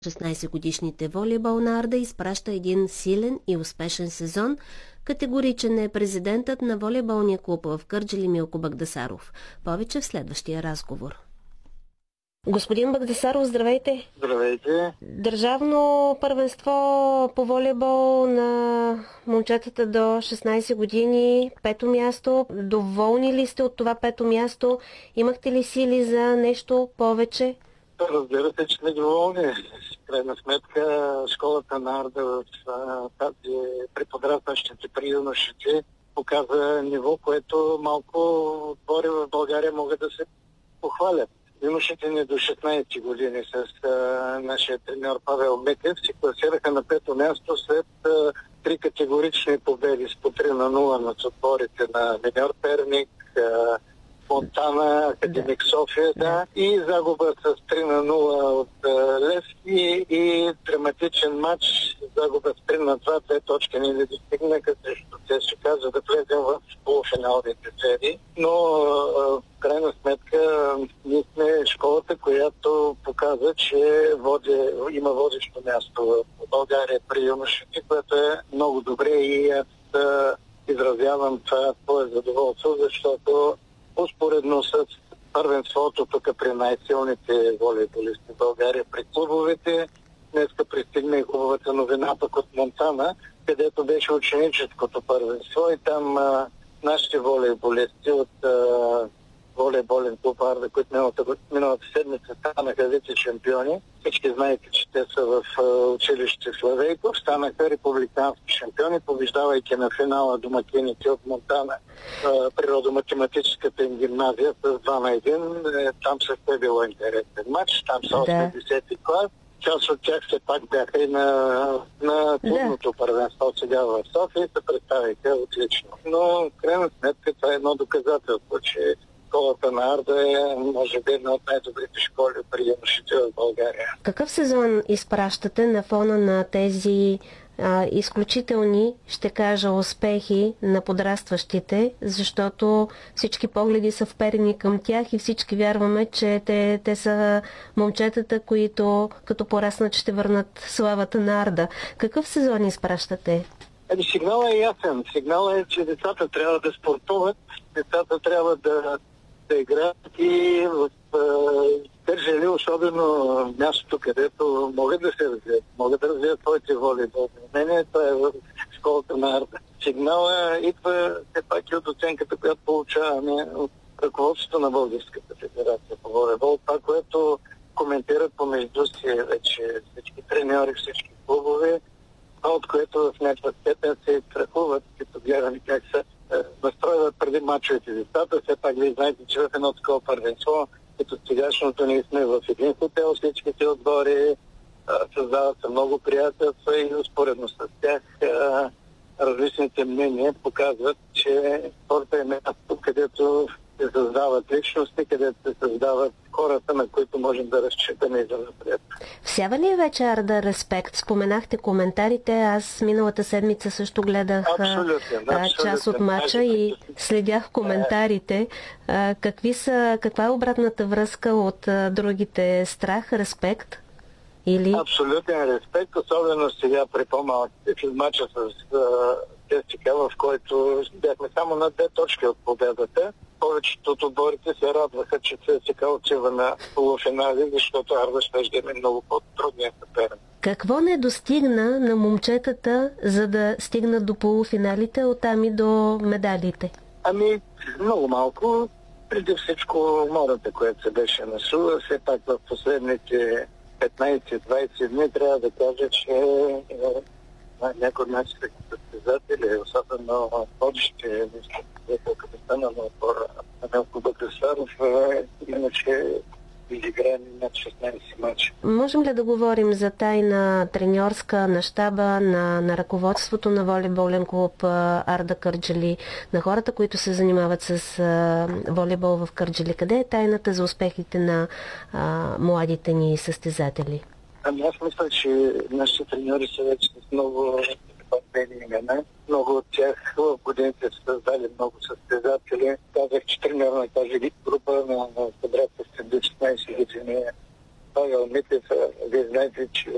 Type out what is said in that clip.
16-годишните волейболна Арда изпраща един силен и успешен сезон. Категоричен е президентът на волейболния клуб в Кърджали Милко Багдасаров. Повече в следващия разговор. Господин Багдасаров, здравейте! Здравейте! Държавно първенство по волейбол на момчетата до 16 години, 5-то място. Доволни ли сте от това 5-то място? Имахте ли сили за нещо повече? Разбира се, че сме доволни. В крайна сметка школата на Арда в тази при подрастващите, при юношите показва ниво, което малко отбори в България могат да се похвалят. Юношите ни до 16 години с нашия треньор Павел Митев се класираха на 5-то място след 3 категорични победи с по 3-0 над отборите на Миньор Перник, Монтана, Академик София, и загуба с 3-0 от Левски и драматичен матч, загуба с 3-2, 2 точки не достигнаха срещу ЦСКА, за да влезем в полуфиналните серии. Но в крайна сметка ние сме школата, която показва, че има водещо място в България при юношите, което е много добре и аз изразявам това твое задоволство, защото успоредно с първенството тук при най-силните волейболисти в България при клубовете, днеска пристигна и хубавата новина пък от Монтана, където беше ученическото първенство и там нашите волейболисти от волейболен клуб Арда, които миналата седмица станаха вице-шампиони. Всички знаете, че те са в училище Славейков. Станаха републикански шампиони, побеждавайки на финала домакините от Монтана, природо-математическата им гимназия с 2-1. Там се било интересен матч. Там са 80-ти клас. Част от тях все пак бяха и на клубното първенство сега в София и се представиха отлично. Но в крайна сметка това е едно доказателство, че школата на Арда е, може би, една от най-добрите школи при юношите в България. Какъв сезон изпращате на фона на тези изключителни, ще кажа, успехи на подрастващите, защото всички погледи са вперени към тях и всички вярваме, че те са момчетата, които като пораснат ще върнат славата на Арда. Какъв сезон изпращате? Сигналът е ясен. Сигналът е, че децата трябва да спортуват, децата трябва да играят и в Кърджали, особено мястото, където могат да се развият, могат да развият своите волейболни умения, това е в школата на Арда. Сигнала идва все пак и от оценката, която получаваме от ръководството на Българската федерация по волейбол. Това, което коментират помежду си вече всички треньори, всички клубове, от което в някаква степен се страхуват, като гледаме как се настройват преди мачовете децата. Все пак вие знаете, че в едно такова първенство, като сегашното, ние сме в един хотел, всичките отбори, създават се много приятелства и успоредно с тях различните мнения показват, че спорта е място, където се създават личности, където се създават хората, на които можем да разчитаме и за напред. Всява ли вече Арда респект? Споменахте коментарите. Аз миналата седмица също гледах част от матча и следях коментарите. Каква е обратната връзка от другите? Страх, респект? Или... Абсолютен респект, особено сега при по-малките. В матча с ЦСКА, в който бяхме само на 2 точки от победата. Повечето от отборите се радваха, че ЦСКА отива на полуфинали, защото Арда ще е много по-трудния съперник. Какво не достигна на момчетата, за да стигнат до полуфиналите, оттам и до медалите? Много малко. Преди всичко мората, която се беше насула, все пак в последните 15-20 дни трябва да кажа, че някои от нашите състезатели, особено водещи капитана на отбора на Милко Багдасаров, иначе изиграни над 16 мача. Можем ли да говорим за тайна треньорска на щаба, на ръководството на волейболен клуб Арда Кърджали, на хората, които се занимават с волейбол в Кърджали? Къде е тайната за успехите на младите ни състезатели? Аз мисля, че нашите треньори са вече с много пълнени имена. Много от тях в годините са създали много състезатели. Казах, че треньор на тази група на федерацията до 16 години Павел Митев. Вие знаете, че